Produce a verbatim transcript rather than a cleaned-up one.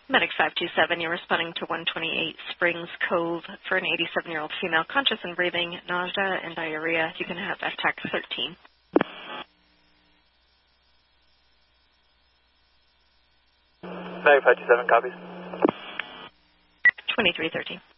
Medic five two seven, you're responding to one twenty-eight Springs Cove for an eighty-seven-year-old female conscious and breathing, nausea and diarrhea. You can have F TAC thirteen. Medic five two seven, copies. twenty-three thirteen.